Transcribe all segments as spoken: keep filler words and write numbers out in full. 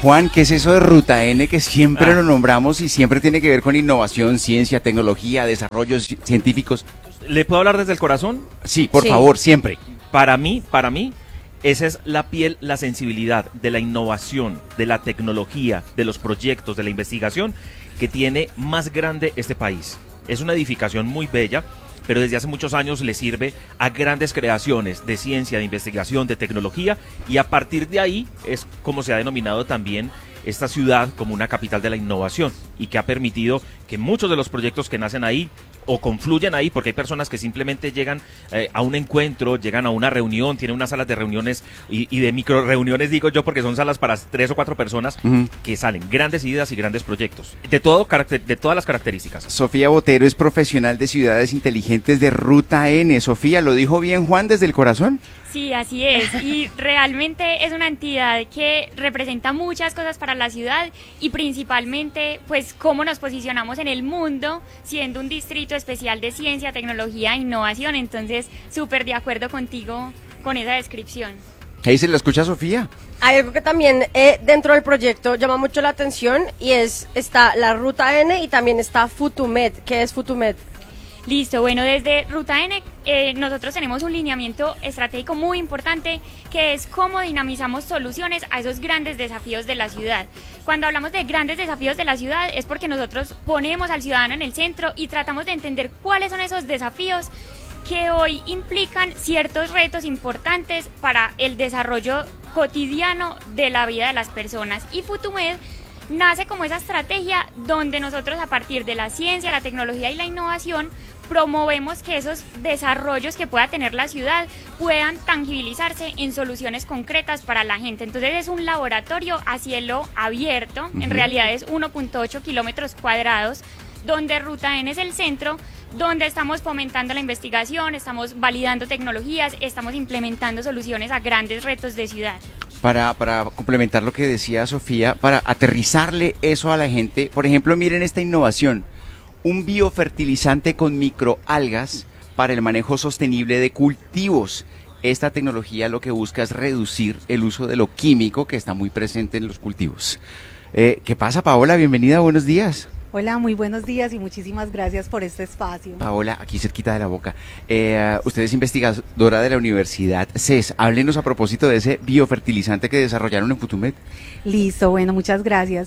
Juan, ¿qué es eso de Ruta N que siempre Ah. lo nombramos y siempre tiene que ver con innovación, ciencia, tecnología, desarrollos ci- científicos? ¿Le puedo hablar desde el corazón? Sí, por Sí. favor, siempre. Para mí, para mí, esa es la piel, la sensibilidad de la innovación, de la tecnología, de los proyectos, de la investigación que tiene más grande este país. Es una edificación muy bella, pero desde hace muchos años le sirve a grandes creaciones de ciencia, de investigación, de tecnología, y a partir de ahí es como se ha denominado también esta ciudad como una capital de la innovación, y que ha permitido que muchos de los proyectos que nacen ahí o confluyen ahí, porque hay personas que simplemente llegan eh, a un encuentro, llegan a una reunión, tienen unas salas de reuniones y, y de micro reuniones, digo yo, porque son salas para tres o cuatro personas, Ujú. que salen grandes ideas y grandes proyectos, de todo caracter- de todas las características. Sofía Botero es profesional de ciudades inteligentes de Ruta N. Sofía, ¿lo dijo bien Juan desde el corazón? Sí, así es. Y realmente es una entidad que representa muchas cosas para la ciudad y principalmente, pues, cómo nos posicionamos en el mundo, siendo un distrito especial de ciencia, tecnología e innovación. Entonces, súper de acuerdo contigo con esa descripción. Ahí se la escucha Sofía. Hay algo que también eh, dentro del proyecto llama mucho la atención y es está la Ruta N y también está Futumed. ¿Qué es Futumed? Listo, bueno, desde Ruta N eh, nosotros tenemos un lineamiento estratégico muy importante que es cómo dinamizamos soluciones a esos grandes desafíos de la ciudad. Cuando hablamos de grandes desafíos de la ciudad es porque nosotros ponemos al ciudadano en el centro y tratamos de entender cuáles son esos desafíos que hoy implican ciertos retos importantes para el desarrollo cotidiano de la vida de las personas. Y Futumed nace como esa estrategia donde nosotros a partir de la ciencia, la tecnología y la innovación promovemos que esos desarrollos que pueda tener la ciudad puedan tangibilizarse en soluciones concretas para la gente. Entonces es un laboratorio a cielo abierto, en Ujú. realidad es uno punto ocho kilómetros cuadrados, donde Ruta N es el centro, donde estamos fomentando la investigación, estamos validando tecnologías, estamos implementando soluciones a grandes retos de ciudad. Para, para complementar lo que decía Sofía, para aterrizarle eso a la gente, por ejemplo, miren esta innovación, un biofertilizante con microalgas para el manejo sostenible de cultivos. Esta tecnología lo que busca es reducir el uso de lo químico que está muy presente en los cultivos. Eh, ¿Qué pasa, Paola? Bienvenida, buenos días. Hola, muy buenos días y muchísimas gracias por este espacio. Paola, aquí cerquita de la boca. Eh, usted es investigadora de la Universidad C E S. Háblenos a propósito de ese biofertilizante que desarrollaron en Futumed. Listo, bueno, muchas gracias.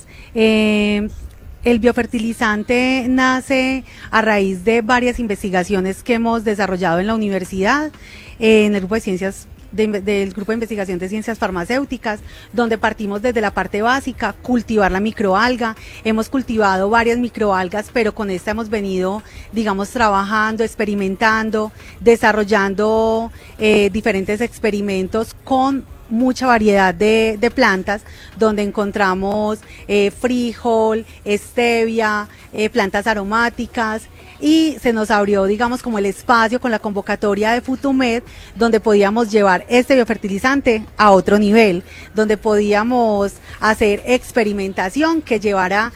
Eh, el biofertilizante nace a raíz de varias investigaciones que hemos desarrollado en la universidad, eh, en el grupo de ciencias de, del grupo de investigación de ciencias farmacéuticas, donde partimos desde la parte básica, cultivar la microalga. Hemos cultivado varias microalgas, pero con esta hemos venido, digamos, trabajando, experimentando, desarrollando eh, diferentes experimentos con mucha variedad de, de plantas, donde encontramos eh, frijol, stevia, eh, plantas aromáticas, y se nos abrió, digamos, como el espacio con la convocatoria de Futumed, donde podíamos llevar este biofertilizante a otro nivel, donde podíamos hacer experimentación que llevara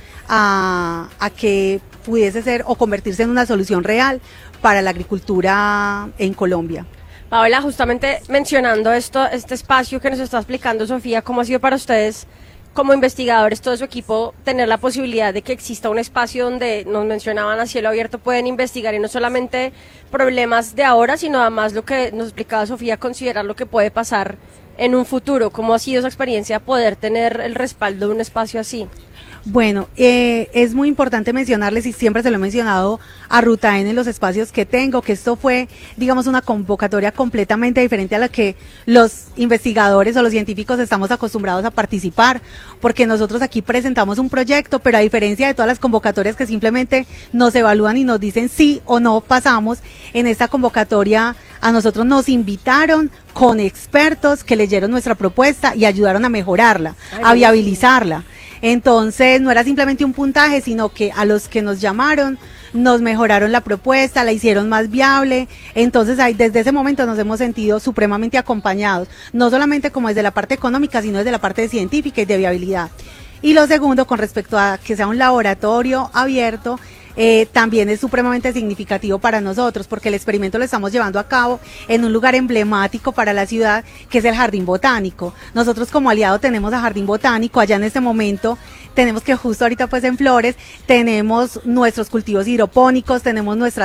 a, a que pudiese ser o convertirse en una solución real para la agricultura en Colombia. Paola, justamente mencionando esto, este espacio que nos está explicando Sofía, ¿cómo ha sido para ustedes como investigadores, todo su equipo, tener la posibilidad de que exista un espacio donde nos mencionaban a cielo abierto, pueden investigar y no solamente problemas de ahora, sino además lo que nos explicaba Sofía, considerar lo que puede pasar en un futuro? ¿Cómo ha sido esa experiencia poder tener el respaldo de un espacio así? Bueno, eh, es muy importante mencionarles, y siempre se lo he mencionado a Ruta N en los espacios que tengo, que esto fue, digamos, una convocatoria completamente diferente a la que los investigadores o los científicos estamos acostumbrados a participar, porque nosotros aquí presentamos un proyecto, pero a diferencia de todas las convocatorias que simplemente nos evalúan y nos dicen sí o no pasamos, en esta convocatoria a nosotros nos invitaron con expertos que leyeron nuestra propuesta y ayudaron a mejorarla, Ay, a viabilizarla. Entonces no era simplemente un puntaje, sino que a los que nos llamaron nos mejoraron la propuesta, la hicieron más viable. Entonces ahí, desde ese momento nos hemos sentido supremamente acompañados, no solamente como desde la parte económica, sino desde la parte científica y de viabilidad. Y lo segundo, con respecto a que sea un laboratorio abierto, eh, también es supremamente significativo para nosotros, porque el experimento lo estamos llevando a cabo en un lugar emblemático para la ciudad, que es el Jardín Botánico. Nosotros como aliado tenemos a Jardín Botánico, allá en este momento tenemos que justo ahorita pues en Flores, tenemos nuestros cultivos hidropónicos, tenemos nuestra